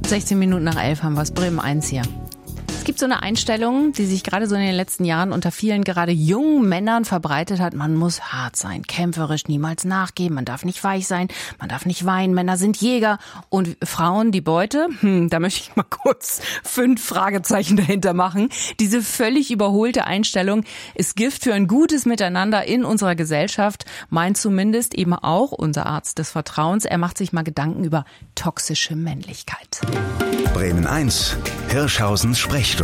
16 Minuten nach 11 haben wir es, Bremen 1 hier. Es gibt so eine Einstellung, die sich gerade so in den letzten Jahren unter vielen, gerade jungen Männern verbreitet hat. Man muss hart sein, kämpferisch, niemals nachgeben, man darf nicht weich sein, man darf nicht weinen, Männer sind Jäger und Frauen die Beute. Da möchte ich mal kurz 5 Fragezeichen dahinter machen. Diese völlig überholte Einstellung ist Gift für ein gutes Miteinander in unserer Gesellschaft, meint zumindest eben auch unser Arzt des Vertrauens. Er macht sich mal Gedanken über toxische Männlichkeit. Bremen 1, Hirschhausens Sprechstunde.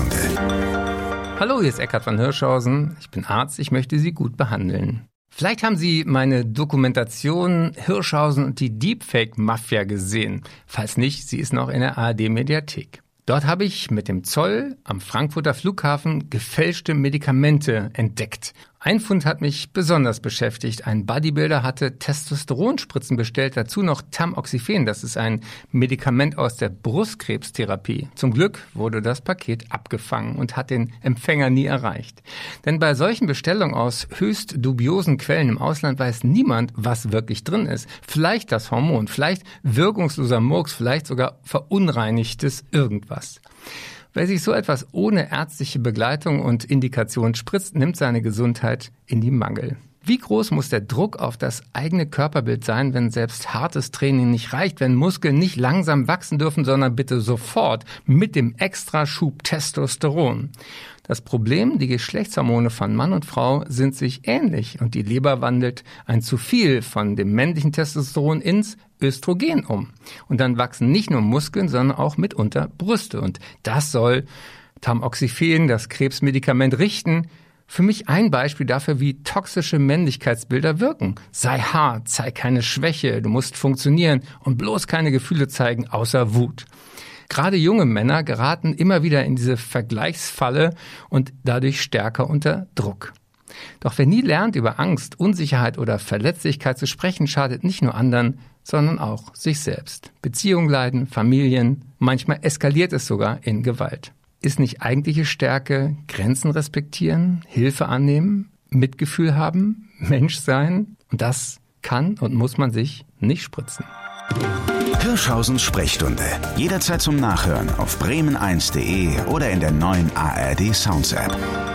Hallo, hier ist Eckhard von Hirschhausen. Ich bin Arzt, ich möchte Sie gut behandeln. Vielleicht haben Sie meine Dokumentation Hirschhausen und die Deepfake-Mafia gesehen. Falls nicht, sie ist noch in der ARD-Mediathek. Dort habe ich mit dem Zoll am Frankfurter Flughafen gefälschte Medikamente entdeckt. Ein Fund hat mich besonders beschäftigt. Ein Bodybuilder hatte Testosteronspritzen bestellt, dazu noch Tamoxifen. Das ist ein Medikament aus der Brustkrebstherapie. Zum Glück wurde das Paket abgefangen und hat den Empfänger nie erreicht. Denn bei solchen Bestellungen aus höchst dubiosen Quellen im Ausland weiß niemand, was wirklich drin ist. Vielleicht das Hormon, vielleicht wirkungsloser Murks, vielleicht sogar verunreinigtes irgendwas. Wer sich so etwas ohne ärztliche Begleitung und Indikation spritzt, nimmt seine Gesundheit in die Mangel. Wie groß muss der Druck auf das eigene Körperbild sein, wenn selbst hartes Training nicht reicht, wenn Muskeln nicht langsam wachsen dürfen, sondern bitte sofort mit dem Extraschub Testosteron? Das Problem, die Geschlechtshormone von Mann und Frau sind sich ähnlich und die Leber wandelt ein zu viel von dem männlichen Testosteron ins Östrogen um. Und dann wachsen nicht nur Muskeln, sondern auch mitunter Brüste. Und das soll Tamoxifen, das Krebsmedikament, richten. Für mich ein Beispiel dafür, wie toxische Männlichkeitsbilder wirken. Sei hart, zeig keine Schwäche, du musst funktionieren und bloß keine Gefühle zeigen, außer Wut. Gerade junge Männer geraten immer wieder in diese Vergleichsfalle und dadurch stärker unter Druck. Doch wer nie lernt, über Angst, Unsicherheit oder Verletzlichkeit zu sprechen, schadet nicht nur anderen, sondern auch sich selbst. Beziehungen leiden, Familien, manchmal eskaliert es sogar in Gewalt. Ist nicht eigentliche Stärke Grenzen respektieren, Hilfe annehmen, Mitgefühl haben, Mensch sein? Und das kann und muss man sich nicht spritzen. Hirschhausens Sprechstunde. Jederzeit zum Nachhören auf bremen1.de oder in der neuen ARD Sounds App.